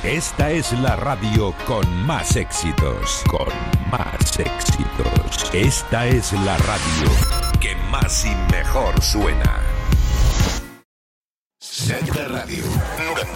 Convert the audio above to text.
Esta es la radio con más éxitos. Con más éxitos. Esta es la radio que más y mejor suena. Set de Radio